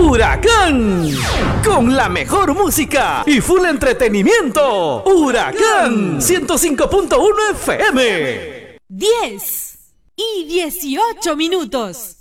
Huracán, con la mejor música y full entretenimiento. Huracán 105.1 FM. 10:18.